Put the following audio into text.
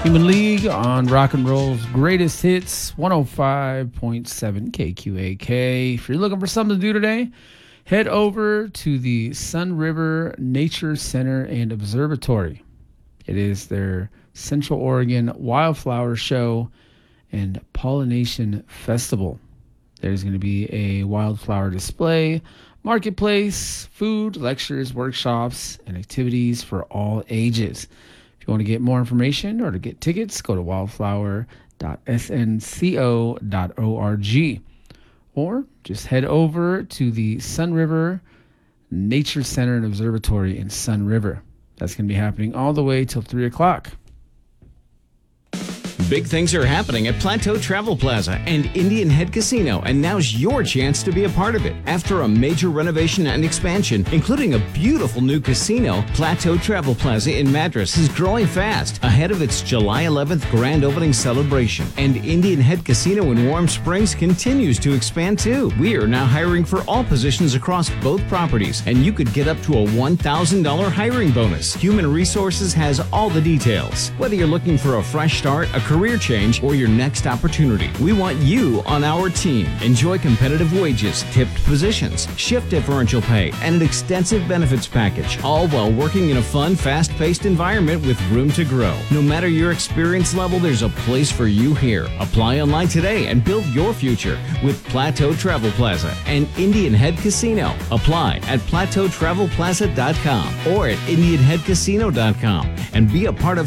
Human League on Rock and Roll's Greatest Hits, 105.7 KQAK. If you're looking for something to do today, head over to the Sun River Nature Center and Observatory. It is their Central Oregon Wildflower Show and Pollination Festival. There's going to be a wildflower display, marketplace, food, lectures, workshops, and activities for all ages. If you want to get more information or to get tickets, go to wildflower.snco.org or just head over to the Sun River Nature Center and Observatory in Sun River. That's going to be happening all the way till 3 o'clock. Big things are happening at Plateau Travel Plaza and Indian Head Casino, and now's your chance to be a part of it. After a major renovation and expansion, including a beautiful new casino, Plateau Travel Plaza in Madras is growing fast ahead of its July 11th grand opening celebration. And Indian Head Casino in Warm Springs continues to expand too. We are now hiring for all positions across both properties, and you could get up to a $1,000 hiring bonus. Human Resources has all the details. Whether you're looking for a fresh start, a career change, or your next opportunity, we want you on our team. Enjoy competitive wages, tipped positions, shift differential pay, and an extensive benefits package, all while working in a fun, fast-paced environment with room to grow. No matter your experience level, there's a place for you here. Apply online today and build your future with Plateau Travel Plaza and Indian Head Casino. Apply at plateautravelplaza.com or at indianheadcasino.com and be a part of